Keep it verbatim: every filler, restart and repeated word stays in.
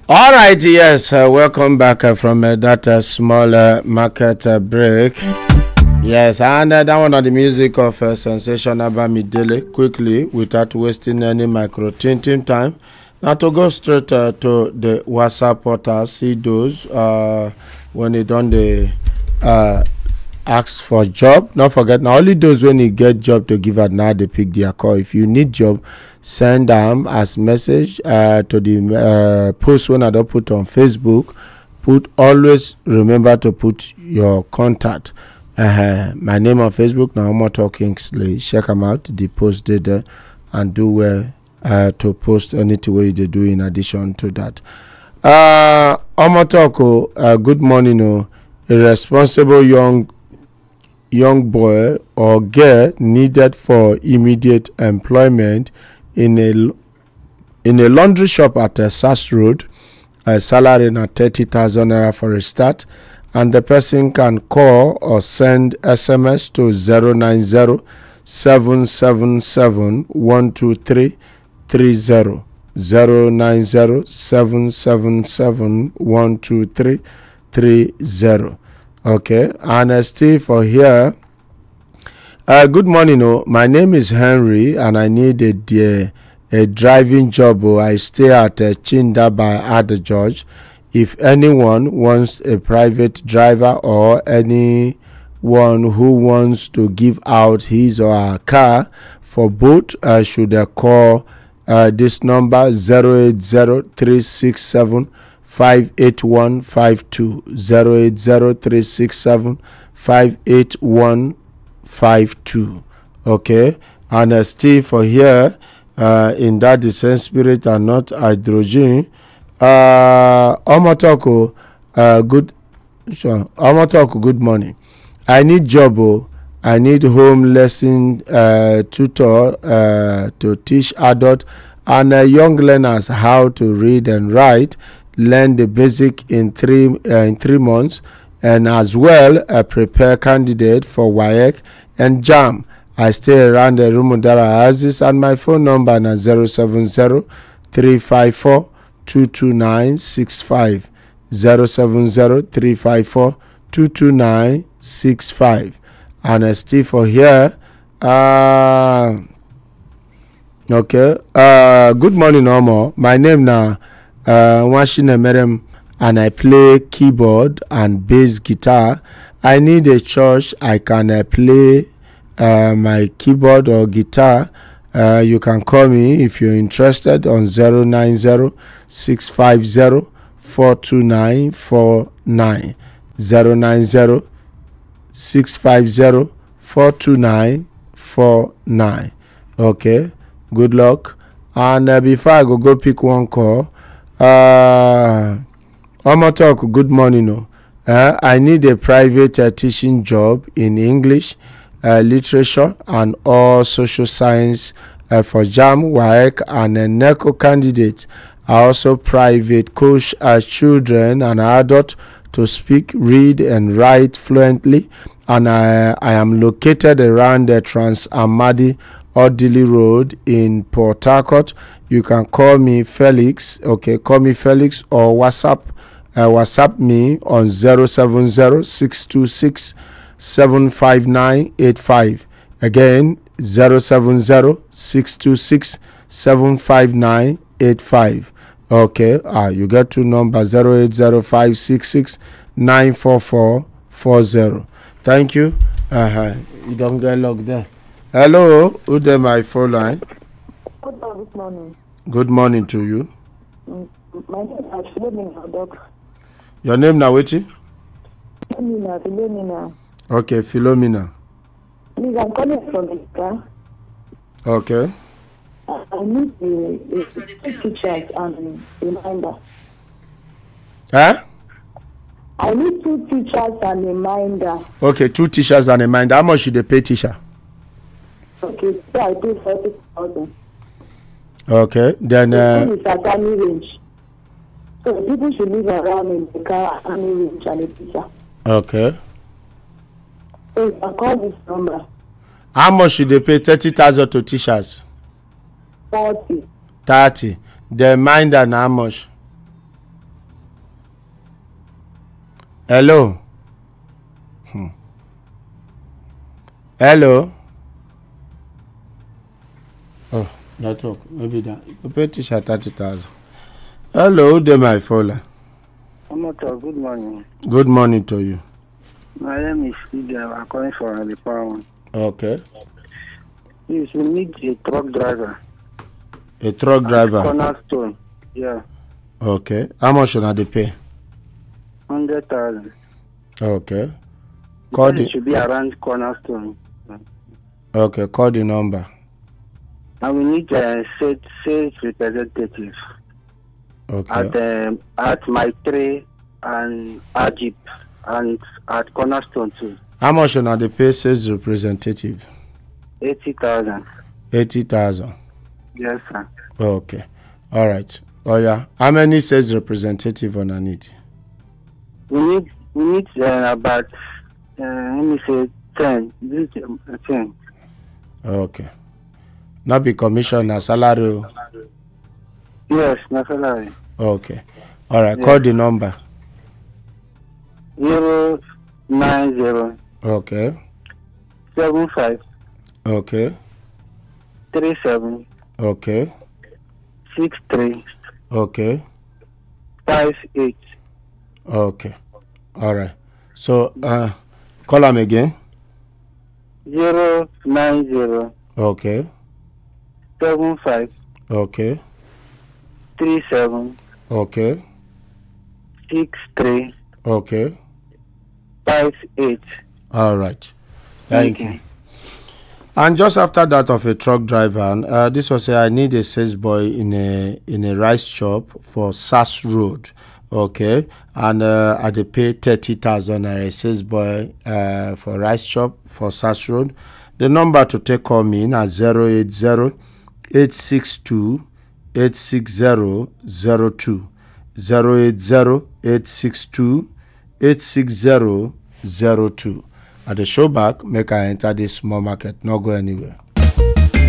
All right, yes, uh, welcome back uh, from uh, that uh, small uh, market uh, break. Yes, and uh, that one on the music of uh, Sensation Abamidele quickly without wasting any micro tinting time. Now to go straight uh, to the WhatsApp portal, see those uh, when they done the uh, ask for job. Not forget now only those when you get job to give out now they pick their call. If you need job, send them as message uh, to the uh, post when I don't put on Facebook. Put always remember to put your contact. Uh, my name on Facebook now Omoto Kingsley. Check them out. The post did there and do well uh, to post anything way they do in addition to that. Uh Omoto, uh, good morning. Oh, a responsible young young boy or girl needed for immediate employment in a in a laundry shop at uh, Sass Road. A salary na thirty thousand naira for a start, and the person can call or send S M S to zero nine zero seven seven seven one two three three zero zero nine zero seven seven seven one two three three zero. Okay, and uh, still for here. Uh, good morning. Oh, my name is Henry, and I need a a, a driving job. Oh, I stay at uh, Chinda by Ada George. If anyone wants a private driver or anyone who wants to give out his or her car for both, uh, should uh, call uh, this number zero eight zero three six seven five eight one five two zero eight zero three six seven five eight one five two. Okay, and uh, still for here uh, in that the same spirit and not hydrogen. Uh, Omotoko, uh, good. Sure. Omotoko, good morning. I need job. Oh, I need home lesson uh, tutor uh, to teach adult and uh, young learners how to read and write. Learn the basic in three uh, in three months, and as well uh, prepare candidate for W A E C and JAM. I stay around the Rumudara Aziz, and my phone number is zero seven zero three five four two two nine six five zero seven zero three five four two two nine six five. And I stay for here. Uh, okay. Uh, good morning, Omo. My name now. Uh, Washington Merem, and I play keyboard and bass guitar. I need a church I can uh, play uh, my keyboard or guitar. Uh, you can call me if you're interested on zero nine zero six five zero four two nine four nine zero nine zero six five zero four two nine four nine. Okay, good luck. And uh, before I go go pick one call. Uh, Omotok, good morning. Oh. Uh, I need a private uh, teaching job in English, uh, literature, and all social science uh, for JAM, W A E C, and a NECO candidate. I also private coach uh, children and adults to speak, read, and write fluently. And I, I am located around the Trans Amadi Odili Road in Port Harcourt. You can call me Felix. Okay, call me Felix or WhatsApp uh, WhatsApp me on zero seven zero six two six seven five nine eight five. Again, zero seven zero six two six seven five nine eight five. Okay, ah, you get two numbers zero eight zero five six six nine four four four zero. Thank you. Uh-huh. You don't get locked there. Hello, who there my phone line? Good morning. Good morning to you. Mm, my name is Philomena, Doc. Your name now, wait? Philomena, Philomena. Okay, Philomena. Please, I'm calling from the car. Okay. I, I need a, a, a teachers and a reminder. Huh? I need two teachers and a minder. Okay, two teachers and a minder. How much should they pay teacher? Okay, so I pay forty thousand. Okay, then. Uh, it's at any range. So people should live around in the car at any range and a teacher. Okay. So you can call this number. How much should they pay? thirty thousand to teachers? forty. thirty. The minder, how much? Hello. Hmm. Hello. Oh, network. Maybe that. You pay teacher thirty thousand. Hello, who dey my follower? Omoto, good morning. Good morning to you. My name is Lydia. I'm calling from the power. Okay. Please, we need a truck driver. A truck driver. Cornerstone. Yeah. Okay. How much should I dey pay? Hundred thousand. Okay. Call It the should be around Cornerstone. okay. Call the number. And we need a sales sales representative Okay. at um, at my tray and Ajip and at Cornerstone too. How much should I dey pay sales representative? Eighty thousand. Eighty thousand. Yes, sir. Okay. All right. Oh yeah. How many sales representative on I need? We need we need uh, about uh, let me say ten. This is, uh, ten. Okay. Not be commission na salary. o. Yes, no salary. Okay. All right. Yeah. Call the number. Zero nine zero Okay. seven five Okay. three seven Okay. six three Okay. five eight. Okay. All right. So uh call am again. Zero nine zero Okay. seven five Okay. three seven Okay. six three Okay. five eight. All right. Thank you. And just after that of a truck driver, uh, this was say I need a sales boy in a in a rice shop for Sass Road. Okay, and uh, I dey pay thirty thousand naira sales boy uh, for rice shop for Sass Road. The number to take call me na zero eight zero eight six two eight six zero zero two zero eight zero eight six two eight six zero zero two. At the show back, make I enter this small market. Not go anywhere.